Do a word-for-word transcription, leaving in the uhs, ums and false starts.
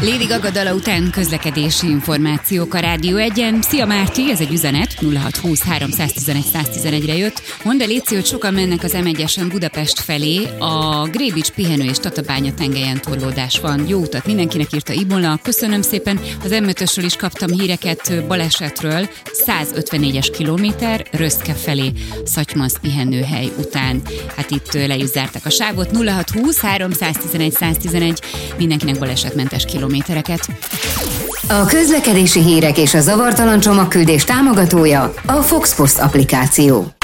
Lady Gaga dala után közlekedési információk a Rádió egyen. Szia Márti, ez egy üzenet, nulla hat húsz háromszáztizenegy száztizenegyre jött. Mondd el, légy szí, hogy sokan mennek az em egyesen Budapest felé, a Grébics pihenő és Tatabánya tengelyen torlódás van. Jó utat mindenkinek, írta Ibola. Köszönöm szépen, az em ötösről is kaptam híreket, balesetről, százötvennégyes kilométer, Röszke felé, Szatymasz pihenőhely után. Hát itt le is zárták a sávot, nulla hat húsz háromszáztizenegy száztizenegy, mindenkinek balesetmentes kilométereket. A közlekedési hírek és a zavartalan csomagküldés támogatója a Fox Post applikáció.